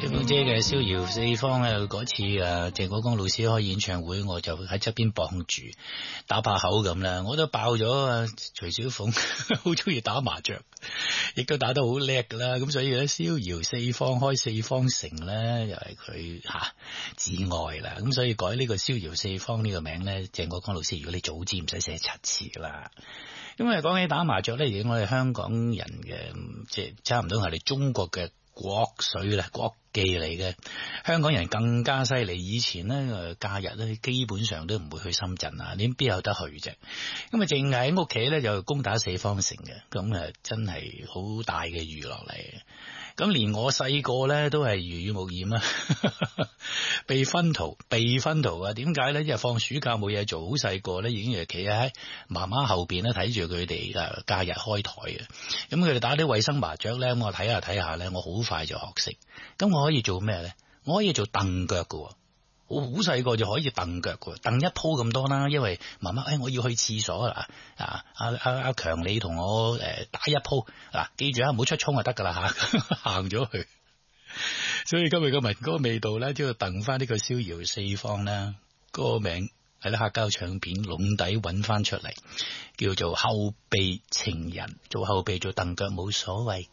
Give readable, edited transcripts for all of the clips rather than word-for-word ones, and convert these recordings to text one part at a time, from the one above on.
鳳姐嘅逍遙四方咧，嗰次鄭國江老師開演唱會，我就喺側邊傍住打把口咁啦，我都爆咗徐小鳳好中意打麻雀，亦都打得好叻噶啦，咁所以咧逍遙四方開四方城咧，又係佢至愛啦，咁所以改呢個逍遙四方呢個名咧，鄭國江老師，如果你早知唔使寫七次啦。咁啊，講起打麻雀咧，而我哋香港人嘅即係差唔多係你中國嘅國粹啦，國技嚟嘅。香港人更加犀利，以前咧假日咧基本上都唔會去深圳啊，你邊有得去啫？咁啊，淨係喺屋企咧就攻打四方城嘅，咁啊真係好大嘅娛樂嚟。咁連我細個咧都係如遇無染啊，被分圖啊！點解咧？因為放暑假冇嘢做，好細個咧已經係企喺媽媽後邊咧睇住佢哋假日開台嘅。咁佢哋打啲衛生麻雀咧，我睇下咧，我好快就學識。咁我可以做咩咧？我可以做蹬腳㗎。我好細個就可以蹬腳㗎，蹬一鋪咁多啦。因為媽媽我要去廁所啦，阿強你同我打一鋪嗱，記住唔好出衝就得噶啦吓，行咗去。所以今日嘅民歌味道咧，都要蹬翻呢個逍遙四方啦，歌名喺啲黑膠唱片籠底揾翻出嚟，叫做後備情人。做後備做蹬腳冇所謂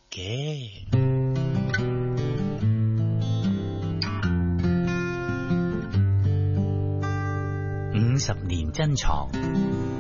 嘅。50年珍藏